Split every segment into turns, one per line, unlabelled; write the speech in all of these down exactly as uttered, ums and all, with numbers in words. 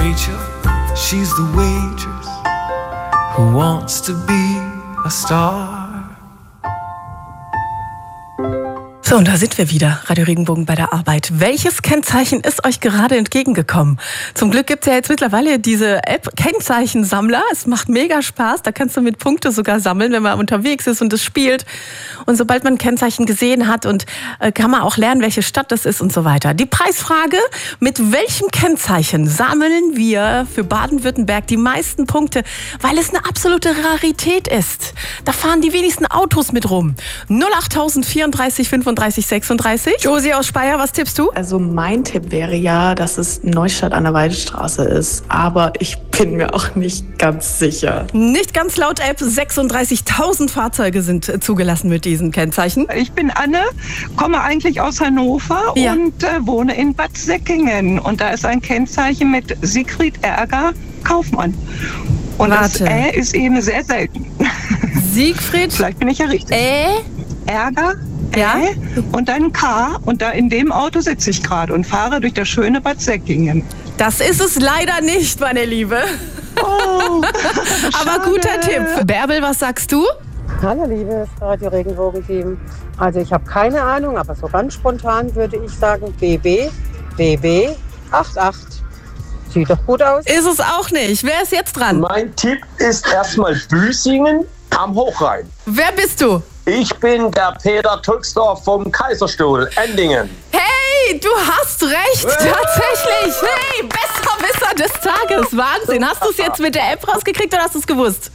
Rachel, she's the waitress who wants to be a star.
So, und da sind wir wieder, Radio Regenbogen bei der Arbeit. Welches Kennzeichen ist euch gerade entgegengekommen? Zum Glück gibt es ja jetzt mittlerweile diese App Kennzeichensammler. Es macht mega Spaß, da kannst du mit Punkte sogar sammeln, wenn man unterwegs ist und es spielt. Und sobald man ein Kennzeichen gesehen hat, und äh, kann man auch lernen, welche Stadt das ist und so weiter. Die Preisfrage: Mit welchem Kennzeichen sammeln wir für Baden-Württemberg die meisten Punkte, weil es eine absolute Rarität ist? Da fahren die wenigsten Autos mit rum. null acht vierunddreißig fünfunddreißig sechsunddreißig. Josi aus Speyer, was tippst du?
Also mein Tipp wäre ja, dass es Neustadt an der Weidestraße ist. Aber ich bin mir auch nicht ganz sicher.
Nicht ganz laut App. sechsunddreißigtausend Fahrzeuge sind äh, zugelassen mit diesen Kennzeichen.
Ich bin Anne, komme eigentlich aus Hannover
Ja.
und äh, wohne in Bad Säckingen. Und da ist ein Kennzeichen mit Siegfried Ärger Kaufmann. Und
Warte.
das Ä ist eben sehr selten.
Siegfried
Vielleicht bin ich ja richtig.
Äh?
Ärger,
Ja.
Ä und dann K. Und da in dem Auto sitze ich gerade und fahre durch das schöne Bad Säckingen.
Das ist es leider nicht, meine Liebe.
Oh,
Aber guter Tipp. Bärbel, was sagst du?
Hallo liebes Radio Regenbogen-Team. Also ich habe keine Ahnung, aber so ganz spontan würde ich sagen B B, B B achtundachtzig. Sieht doch gut aus.
Ist es auch nicht. Wer ist jetzt dran?
Mein Tipp ist erstmal Büsingen am Hochrhein.
Wer bist du?
Ich bin der Peter Tolksdorf vom Kaiserstuhl, Endingen.
Hey, du hast recht, tatsächlich. Hey, Besserwisser des Tages. Wahnsinn. Hast du es jetzt mit der App rausgekriegt oder hast du es gewusst?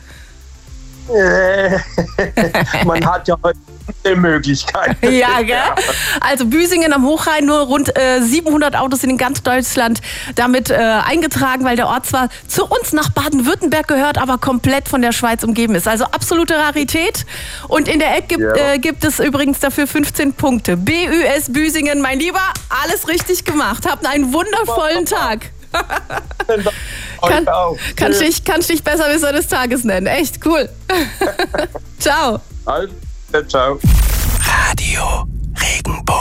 Äh, Man hat ja heute eine Möglichkeit.
Ja, gell? Also Büsingen am Hochrhein, nur rund äh, siebenhundert Autos sind in ganz Deutschland damit äh, eingetragen, weil der Ort zwar zu uns nach Baden-Württemberg gehört, aber komplett von der Schweiz umgeben ist. Also absolute Rarität. Und in der App gibt,
Ja.
äh, gibt es übrigens dafür fünfzehn Punkte. B Ü S Büsingen, mein Lieber, alles richtig gemacht. Habt einen wundervollen Tag. Kann,
auch.
kannst dich, kannst dich Besserwisser des Tages nennen. Echt cool. Ciao.
Also, ciao.
Radio Regenbogen.